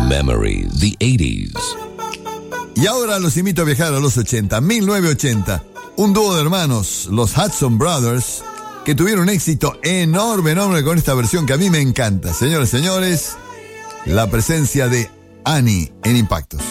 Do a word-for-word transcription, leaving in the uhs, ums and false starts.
Memories, the eighties. Y ahora los invito a viajar a los ochenta, mil novecientos ochenta. Un dúo de hermanos, los Hudson Brothers, que tuvieron un éxito enorme, enorme con esta versión que a mí me encanta. Señores, señores, la presencia de Annie en Impactos.